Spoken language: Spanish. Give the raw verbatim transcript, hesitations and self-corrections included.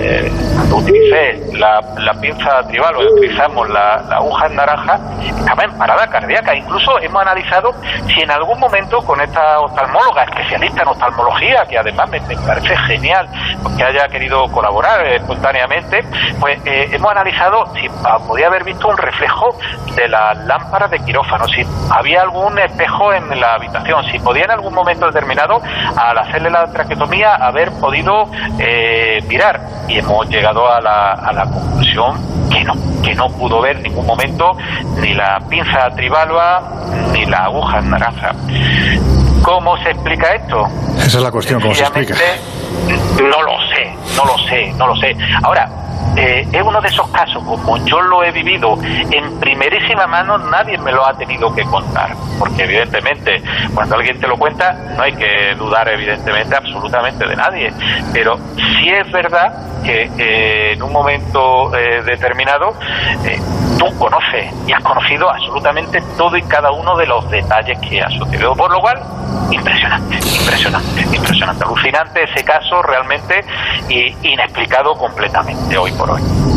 eh, utilicé la, la pinza tribal, o utilizamos la, la aguja en naranja, estaba en parada cardíaca. Incluso hemos analizado si en algún momento con esta oftalmóloga, especialista en oftalmología, que además me, me parece genial porque haya querido colaborar eh, espontáneamente, pues eh, hemos analizado si ah, podía haber visto un reflejo de las lámparas de quirófano, si había algún espejo en la habitación, si podía en algún momento determinado, al hacerle la traqueotomía, haber podido eh, mirar. Y hemos llegado a la, a la conclusión que no, que no pudo ver en ningún momento ni la pinza tribalba ni la aguja en naranja. ¿Cómo se explica esto? Esa es la cuestión, ¿cómo se explica? No lo sé, no lo sé, no lo sé. Ahora, eh, es uno de esos casos, como yo lo he vivido en primerísima mano, nadie me lo ha tenido que contar, porque evidentemente cuando alguien te lo cuenta no hay que dudar evidentemente absolutamente de nadie, pero sí es verdad que eh, en un momento eh, determinado eh, tú conoces y has conocido absolutamente todo y cada uno de los detalles que ha sucedido, por lo cual impresionante, impresionante, impresionante, alucinante ese caso realmente, y inexplicado completamente hoy por hoy.